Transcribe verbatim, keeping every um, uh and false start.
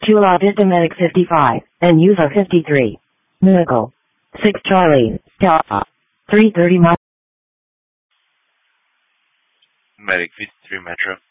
Chula Vista Medic fifty-five, and user fifty-three. Medical. six Charlie, Delta. three thirty Mile. Medic fifty-three Metro.